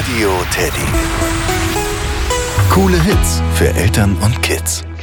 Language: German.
Radio Teddy. Coole Hits für Eltern und Kids.